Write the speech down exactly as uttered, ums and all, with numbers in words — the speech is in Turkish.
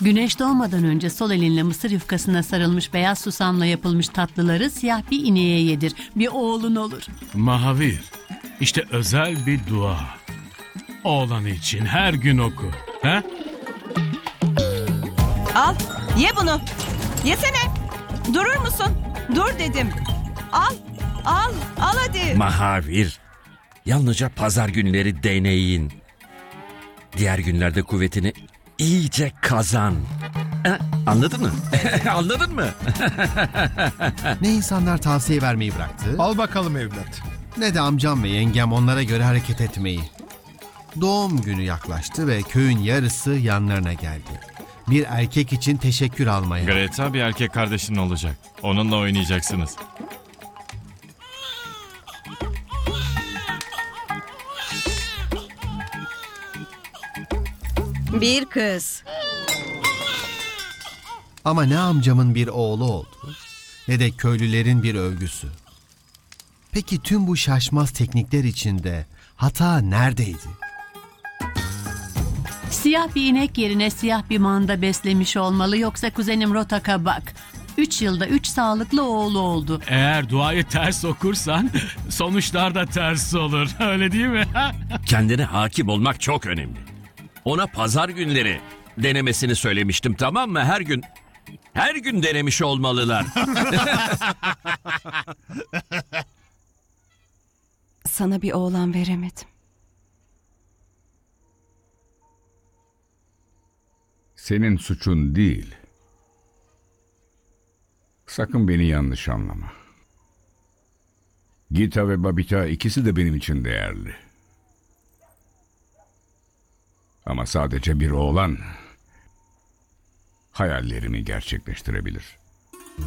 Güneş doğmadan önce sol elinle mısır yufkasına sarılmış beyaz susamla yapılmış tatlıları siyah bir ineğe yedir. Bir oğlun olur. Mahavir, işte özel bir dua. Oğlan için her gün oku. He? Al, ye bunu. Yesene. Durur musun? Dur dedim. Al, al, al hadi. Mahavir, yalnızca pazar günleri deneyin. Diğer günlerde kuvvetini iyice kazan. Ha, anladın mı? Anladın mı? Ne insanlar tavsiye vermeyi bıraktı, Al bakalım evlat. ne de amcam ve yengem onlara göre hareket etmeyi. Doğum günü yaklaştı ve köyün yarısı yanlarına geldi. Bir erkek için teşekkür almaya. Greta bir erkek kardeşin olacak. Onunla oynayacaksınız. Bir kız. Ama ne amcamın bir oğlu oldu, ne de köylülerin bir övgüsü. Peki tüm bu şaşmaz teknikler içinde hata neredeydi? Siyah bir inek yerine siyah bir manda beslemiş olmalı, yoksa kuzenim Rotak'a bak. Üç yılda üç sağlıklı oğlu oldu. Eğer duayı ters okursan sonuçlar da ters olur. Öyle değil mi? Kendine hakim olmak çok önemli. Ona pazar günleri denemesini söylemiştim, tamam mı? Her gün, her gün denemiş olmalılar. Sana bir oğlan veremedim. Senin suçun değil. Sakın beni yanlış anlama. Gita ve Babita ikisi de benim için değerli. Ama sadece bir oğlan hayallerimi gerçekleştirebilir.